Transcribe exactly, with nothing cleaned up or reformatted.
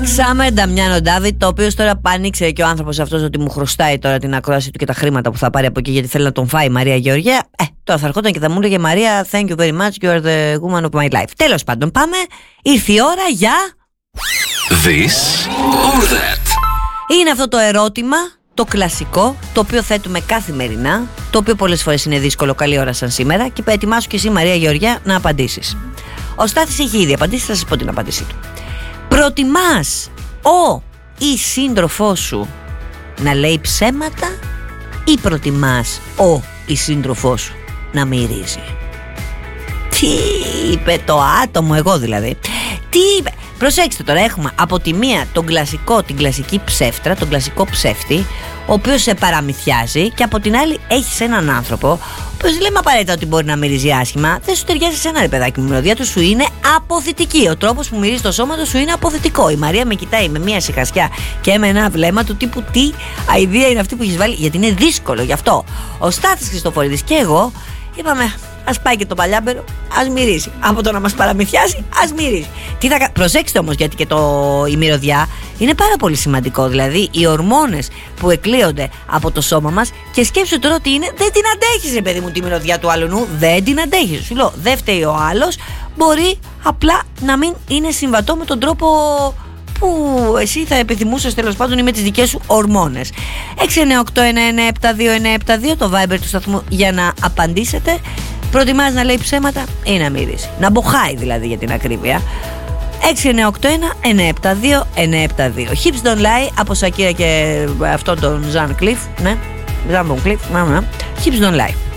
Summer Νταμιάνο Ντάβιτ, το οποίο τώρα άνοιξε και ο άνθρωπος αυτός ότι μου χρωστάει τώρα την ακρόαση του και τα χρήματα που θα πάρει από εκεί, γιατί θέλει να τον φάει η Μαρία Γεωργία. Ε, τώρα θα ερχόταν και θα μου έλεγε Μαρία, thank you very much, you are the woman of my life. Τέλος πάντων, πάμε. Ήρθε η ώρα για. This or that. Είναι αυτό το ερώτημα, το κλασικό, το οποίο θέτουμε καθημερινά, το οποίο πολλές φορές είναι δύσκολο, καλή ώρα σαν σήμερα, και ετοιμάσου και εσύ, Μαρία Γεωργία, να απαντήσεις. Ο Στάθης έχει ήδη απαντήσει, θα σας πω την απάντησή του. Προτιμάς ο ή σύντροφός σου να λέει ψέματα ή προτιμάς ο ή σύντροφός σου να μυρίζει? Τι είπε το άτομο, εγώ δηλαδή? Τι είπε? Προσέξτε τώρα, έχουμε από τη μία τον κλασικό, την κλασική ψεύτρα, τον κλασικό ψεύτη, ο οποίος σε παραμυθιάζει, και από την άλλη έχεις έναν άνθρωπο, ο οποίος δεν λέμε απαραίτητα ότι μπορεί να μυρίζει άσχημα, δεν σου ταιριάζει σε ένα, ρε παιδάκι μου, η μυρωδιά του σου είναι αποθητική. Ο τρόπος που μυρίζει το σώμα του σου είναι αποθητικό. Η Μαρία με κοιτάει με μία σιχασιά και με ένα βλέμμα του τύπου τι αηδία είναι αυτή που έχεις βάλει, γιατί είναι δύσκολο γι' αυτό. Ο Στάθης Χριστοφορίδης και εγώ είπαμε, ας πάει και το παλιάμπερο, ας μυρίσει. Από το να μας παραμυθιάσει, ας μυρίσει. Τι θα... Προσέξτε όμως, γιατί και το... η μυρωδιά είναι πάρα πολύ σημαντικό. Δηλαδή, οι ορμόνες που εκλείονται από το σώμα μας, και σκέψου τώρα ότι είναι, δεν την αντέχεις, ρε παιδί μου, τη μυρωδιά του άλλου. Δεν την αντέχεις. Σου λέω, δεν φταίει ο άλλος. Μπορεί απλά να μην είναι συμβατό με τον τρόπο που εσύ θα επιθυμούσες, τέλος πάντων, ή με τις δικές σου ορμόνες. έξι εννιά οκτώ ένα ένα επτά δύο εννιά επτά δύο το Viber του σταθμού για να απαντήσετε. Προτιμάς να λέει ψέματα ή να μυρίσει? Να μποχάει δηλαδή, για την ακρίβεια. έξι εννιά οκτώ ένα εννιά επτά δύο εννιά επτά δύο. Hips Don't Lie από Σακύρα και αυτόν τον Ζαν Κλιφ. Ναι, Ζαν Κλιφ. Hips Don't Lie.